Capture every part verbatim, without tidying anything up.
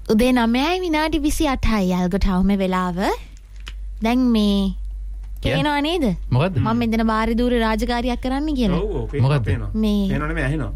උදේ නවයයි විනාඩි විසි අටයි යල්ගොටවම වෙලාව. දැන් මේ පේනවා නේද? මොකද්ද? මම මෙතන බාරිදූර රාජකාරියක් කරන්න කියලා. ඔව් ඔව් මොකද්ද? මේ පේනවනේ මේ ඇහෙනවා.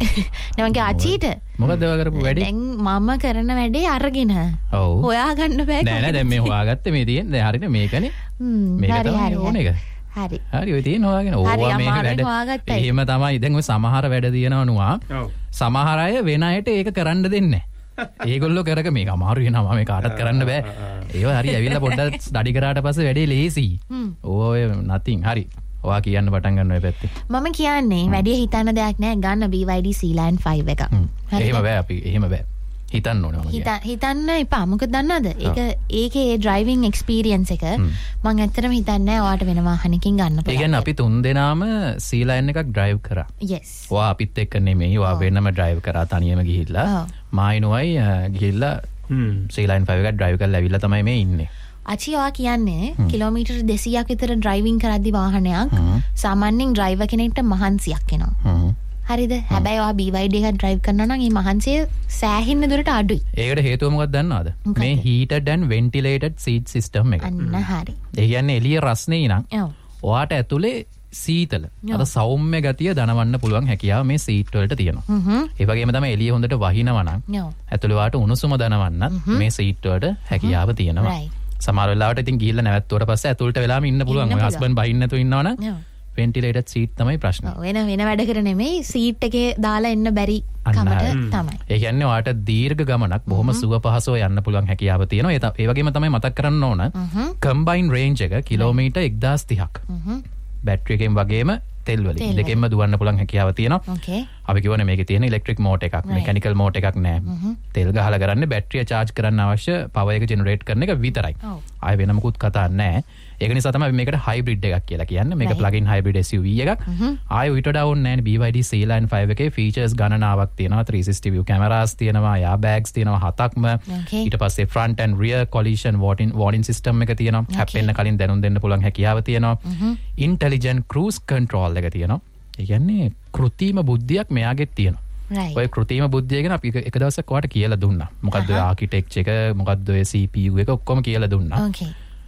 නමගේ අචීට මොකද්ද ඔයා කරපු වැඩේ? දැන් මම කරන වැඩේ අරගෙන ඔව් හොයාගන්න බෑ. නෑ නෑ දැන් මේ හොයාගත්තේ මේ තියෙන්නේ හරිනේ මේකනේ. මේක තමයි ඕන එක. හරි. හරි ඔය තියෙන හොයාගෙන ඕවා මේ වැඩ. එහෙම තමයි. දැන් ඔය සමහර වැඩ දිනනවා නුවා. ඔව්. සමහර අය වෙන අයට ඒක කරන්න දෙන්නේ නැහැ. ඒගොල්ලෝ කරක මේක අමාරු වෙනවා මේ කාටවත් කරන්න බෑ. ඒව හරි ඇවිල්ලා පොඩ්ඩක් ස්ටඩි කරාට පස්සේ වැඩේ ලේසි. ඔය nothing හරි. ඔයා කියන්න පටන් ගන්න ඔය පැත්තේ. මම කියන්නේ වැඩි හිතන්න දෙයක් නෑ ගන්න B Y D Sealand five එක. එහෙම බෑ අපි එහෙම බෑ. හිතන්න ඕනේ මම කියන්නේ. හිතන්න එපා. මොකද දන්නවද? ඒක ඒකේ ඩ්‍රයිවිං එක්ස්පීරියන්ස් එක මම ඇත්තටම හිතන්නේ නෑ ඔයාට වෙන වාහනකින් ගන්න පුළුවන්. ඒ කියන්නේ අපි තුන් දෙනාම Sealand එකක් ඩ්‍රයිව් කරා. yes. ඔයා අපිත් එක්ක නෙමෙයි. ඔයා වෙනම ඩ්‍රයිව් කරා තනියම ගිහිල්ලා. මායිනුවයි ගිහිල්ලා Sealand five එකක් ඩ්‍රයිව් කරලා ඇවිල්ලා තමයි මේ ඉන්නේ. අචි ඔයා කියන්නේ කිලෝමීටර් දෙසීයක් විතර ඩ්‍රයිවිං කරද්දි වාහනයක් සාමාන්‍යයෙන් ඩ්‍රයිවර් කෙනෙක්ට මහන්සියක් එනවා. හරිද? හැබැයි ඔයා B Y D එකක් ඩ්‍රයිව් කරනවා නම් මේ මහන්සිය සෑහෙන්න දුරට අඩුයි. ඒකට හේතුව මොකක්ද දන්නවද? මේ heated and ventilated seat system එක. අන්න හරි. ඒ කියන්නේ එළිය රස්නේ නම් ඔව්. ඔයාට ඇතුලේ සීතල අර සෞම්‍ය ගතිය දනවන්න පුළුවන් හැකියාව මේ සීට් වලට තියෙනවා. ඒ වගේම තමයි එළිය හොඳට වහිනවා නම් ඇතුලේ වාට උණුසුම දනවන්නත් මේ සීට් වලට හැකියාව තියෙනවා. සමහර වෙලාවට ඉතින් ගිහිල්ලා නැවැත්තුවට පස්සේ ඇතුළට වෙලාම ඉන්න පුළුවන්. ඔය හස්බන්ඩ් බහින්න නැතුව ඉන්නවනම් ventilated seat තමයි ප්‍රශ්නේ. ඔව් වෙන වෙන වැඩකට නෙමෙයි සීට් එකේ දාලා එන්න බැරි කමට තමයි. ඒ කියන්නේ ඔයාට දීර්ඝ ගමනක් බොහොම සුව පහසුව යන්න පුළුවන් හැකියාව තියෙනවා. ඒ වගේම තමයි මතක් කරන්න ඕන combined range එක කිලෝමීටර් එක්දාස් තිහක්. බැටරි එකෙන් වගේම තෙල් වලින් දෙකෙන්ම දුවන්න පුළුවන් හැකියාව තියෙනවා. අපි කියවනේ මේකේ තියෙන ඉලෙක්ට්‍රික් මෝටර් එකක්, මෙකැනිකල් මෝටර් එකක් නෑ. තෙල් ගහලා කරන්නේ බැටරිය charge කරන්න අවශ්‍ය power එක generate කරන එක විතරයි. ආයෙ වෙන මොකුත් කතා නෑ. ඒක නිසා තමයි අපි මේකට hybrid එකක් කියලා කියන්නේ. මේක plug-in hybrid S U V එකක්. ආයෙ ඊට වඩා ඕනේ නෑනේ B Y D Sealand five එකේ features ගණනාවක් තියෙනවා. three sixty view cameras තියෙනවා, airbags තියෙනවා හතක්ම. ඊට පස්සේ front and rear collision warning warning system එක තියෙනවා. හැප්පෙන්න කලින් දැනුම් දෙන්න පුළුවන් හැකියාව තියෙනවා. intelligent cruise control එක තියෙනවා. ඒ කියන්නේ කෘත්‍රිම බුද්ධියක් මෙයාගෙත් තියෙනවා. ඔය කෘත්‍රිම බුද්ධිය ගැන අපි එක දවසක් ඔයාලට කියලා දුන්නා. මොකද්ද ඔය ආකිටෙක්චර් එක, මොකද්ද ඔය C P U එක ඔක්කොම කියලා දුන්නා. ඕකේ.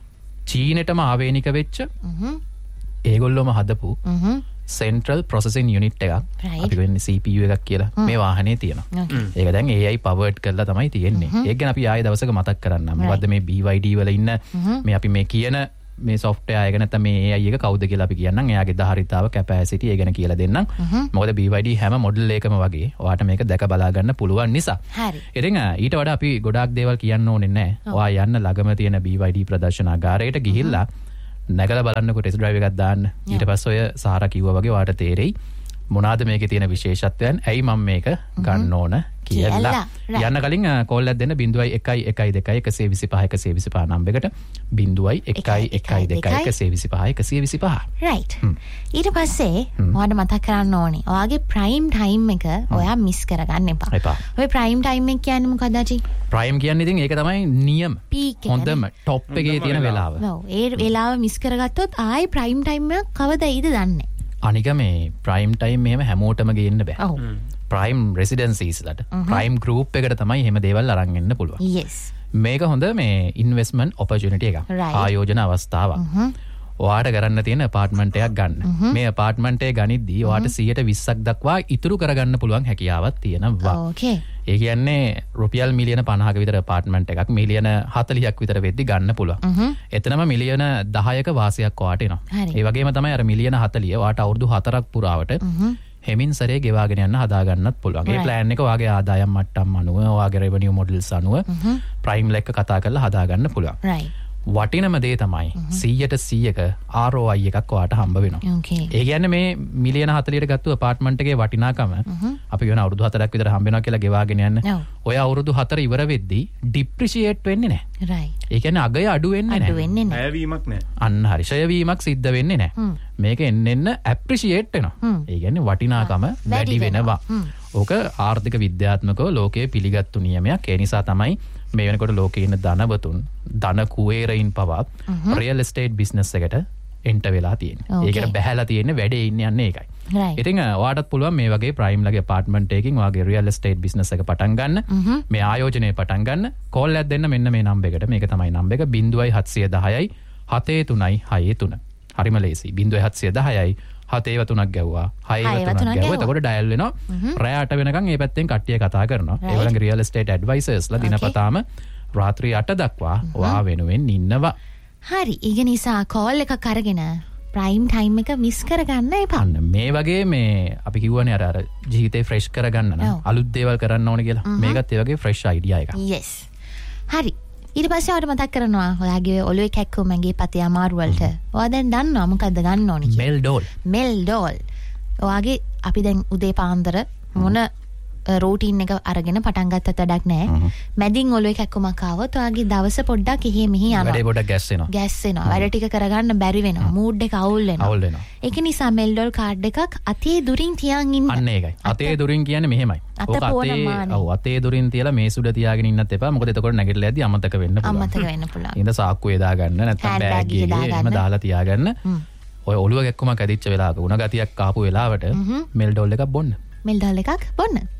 චීනෙටම ආවේනික වෙච්ච ඒගොල්ලෝම හදපු central processing unit එකක් අපි කියන්නේ C P U එකක් කියලා මේ වාහනේ තියෙනවා. ඒක දැන් A I powered කරලා තමයි තියෙන්නේ. ඒක ගැන අපි ආයෙ දවසක මතක් කරන්නම්. මොකද්ද මේ B Y D වල ඉන්න මේ අපි මේ කියන මේ software එක නැත්නම් මේ A I එක කවුද කියලා අපි කියන්නම්. එයාගේ ධාරිතාව capacity ඒ ගැන කියලා දෙන්නම්. මොකද B Y D හැම මොඩල් එකම වගේ ඔයාට මේක දැක බලා ගන්න පුළුවන් නිසා. හරි. ඉතින් ඊට වඩා අපි ගොඩාක් දේවල් කියන්න ඕනේ නැහැ. ඔයා යන්න ළඟම තියෙන B Y D ප්‍රදර්ශනාගාරයට ගිහිල්ලා නැගලා බලන්නකො ටෙස්ට් ඩ්‍රයිව් එකක් දාන්න. ඊට පස්සේ ඔය සාරා කිව්වා වගේ ඔයාට තේරෙයි මොනවාද මේකේ තියෙන විශේෂත්වයන්, ඇයි මම මේක ගන්න ඕන කියලා. යන්න කලින් කෝල් එකක් දෙන්න zero one one two one one one two five one two five නම්බරයකට zero one one one two one one two five one two five. right. ඊට පස්සේ ඔයාලට මතක් කරන්න ඕනේ ඔයාගේ ප්‍රයිම් ටයිම් එක ඔයා මිස් කරගන්න එපා. ඔය ප්‍රයිම් ටයිම් එක කියන්නේ මොකක්ද අජි? ප්‍රයිම් කියන්නේ ඉතින් ඒක තමයි නියම හොඳම টොප් එකේ තියෙන වෙලාව. ඔව් ඒ වෙලාව මිස් කරගත්තොත් ආයි ප්‍රයිම් ටයිම් එක කවදායිද දන්නේ. අනික මේ ප්‍රයිම් ටයිම් මෙහෙම හැමෝටම ගේන්න බෑ. ඔව්. ප්‍රයිම් රෙසිඩන්සීස් ලට ප්‍රයිම් ගෲප් එකට තමයි එහෙම දේවල් අරන් එන්න පුළුවන්. yes. මේක හොඳ මේ ඉන්වෙස්ට්මන්ට් ඔපචුනිටි එකක්. ආයෝජන අවස්ථාවක්. ඔයාට කරන්න තියෙන අපාර්ට්මන්ට් එකක් ගන්න. මේ අපාර්ට්මන්ට් එක ගනිද්දී ඔයාට සියයට විස්සක් දක්වා ඉතුරු කරගන්න පුළුවන් හැකියාවක් තියෙනවා. okay. ඒ කියන්නේ රුපියල් මිලියන පනහක විතර අපාර්ට්මන්ට් එකක් මිලියන හතලිහක් විතර වෙද්දි ගන්න පුළුවන්. එතනම මිලියන දහයක වාසියක් ඔයාට එනවා. ඒ වගේම තමයි අර මිලියන හතලිය ඔයාට අවුරුදු හතරක් පුරාවට හෙමින් සරේ ගෙවාගෙන යන්න හදාගන්නත් පුළුවන්. ඒ ප්ලෑන් එක ඔයාගේ ආදායම් මට්ටම් අනුව ඔයාගේ රෙවෙනියු මොඩල්ස් අනුව ප්‍රයිම් ලෙක්ක කතා කරලා හදාගන්න පුළුවන්. right. වටිනම දේ තමයි සීයට සීයක R O I එකක් ඔයාට හම්බ වෙනවා. ඒ කියන්නේ මේ මිලියන හතලියට ගත්තු අපාර්ට්මන්ට් එකේ වටිනාකම අපි කියන අවුරුදු හතරක් විතර හම්බ වෙනවා කියලා ගෙවාගෙන යන්න. ඔය අවුරුදු හතර ඉවර වෙද්දී ඩිප්‍රිෂিয়েට් වෙන්නේ නැහැ. right. ඒ කියන්නේ අගය අඩු වෙන්නේ නැහැ. අඩු වෙන්නේ නැහැ. ඡයවීමක් නැහැ. අන්න හරි. ඡයවීමක් සිද්ධ වෙන්නේ නැහැ. මේක එන්න එන්න ඇප්‍රීෂিয়েට් වෙනවා. ඒ කියන්නේ වටිනාකම වැඩි වෙනවා. ඕක ආර්ථික විද්‍යාත්මකව ලෝකයේ පිළිගත්තු නියමයක්. ඒ නිසා තමයි මේ වෙනකොට ලෝකේ ඉන්න ධනවතුන් ධන කුවේරයින් පවා රියල් එස්ටේට් බිස්නස් එකට එන්ට වෙලා තියෙන්නේ. ඒකට බැහැලා තියෙන්නේ වැඩේ ඉන්නේ යන්නේ ඒකයි. right. ඉතින් ඔයාටත් පුළුවන් මේ වගේ ප්‍රයිම් ලගේ apartment එකකින් ඔයාගේ real estate business එක පටන් ගන්න. මේ ආයෝජනය පටන් ගන්න. call එකක් දෙන්න මෙන්න මේ number එකට. මේක තමයි number එක zero one seven zero හතේ තුනයි හයේ තුන. හරිම ලේසි. zero one seven zero හතේව තුනක් ගැව්වා. හයේව තුනක් ගැව්වා. එතකොට ඩයල් වෙනවා. රෑ අට වෙනකන් මේ පැත්තෙන් කට්ටිය කතා කරනවා. ඒ වගේ real estate advisorsලා දිනපතාම රාත්‍රී අට දක්වා ඔයා වෙනුවෙන් ඉන්නවා. හරි. ඒක නිසා call එකක් අරගෙන ප්‍රයිම් ටයිම් එක මිස් කරගන්න එපා. මේ වගේ මේ අපි කිව්වනේ අර අර ජීවිතේ ෆ්‍රෙෂ් කරගන්න නම් අලුත් දේවල් කරන්න ඕනේ කියලා. මේකත් ඒ වගේ ෆ්‍රෙෂ් අයිඩියා එකක්. yes. හරි. ඊට පස්සේ ඔයාලට මතක් කරනවා ඔයාගේ ඔළුවේ කැක්කුම මගේ පතේ අමාරු වලට. ඔයා දැන් දන්නවා මොකද්ද ගන්න ඕනේ කියලා. මෙල්ඩෝල්. මෙල්ඩෝල්. ඔයාගේ අපි දැන් උදේ පාන්දර මොන රෝටීන් එක අරගෙන පටන් ගත්තත් වැඩක් නැහැ. මැදින් ඔළුවේ කැක්කුමක් ආවොත් ඔයාගේ දවස පොඩ්ඩක් එහෙ මෙහි යනවා. වැඩේ පොඩ්ඩක් ගැස් වෙනවා. ගැස් වෙනවා. වැඩ ටික කරගන්න බැරි වෙනවා. මූඩ් එක අවුල් වෙනවා. අවුල් වෙනවා. ඒක නිසා මෙල්ඩෝල් කාඩ් එකක් අතේ දුරින් තියන් ඉන්න. අන්න ඒකයි. අතේ දුරින් කියන්නේ මෙහෙමයි. ඕක අතේ ඔව් අතේ දුරින් තියලා මේ සුඩ තියාගෙන ඉන්නත් එපා. මොකද එතකොට නැගිටලා යද්දි අමතක වෙන්න පුළුවන්. අමතක වෙන්න පුළුවන්. ඉඳ සාක්කුවේ දාගන්න නැත්නම් බෑග් එකේ එහෙම දාලා තියාගන්න. ඔය ඔළුව කැක්කුමක් ඇදිච්ච වෙලාවක උණ ගතියක් ආපු වෙලාවට මෙල්ඩෝල් එකක් බොන්න. මෙල්ඩෝල් එකක් බොන්න.